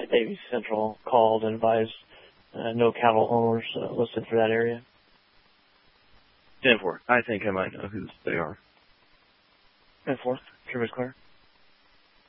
Davie Central called and advised no cattle owners listed for that area. 10-4. I think I might know who they are. 10-4. Everybody's clear?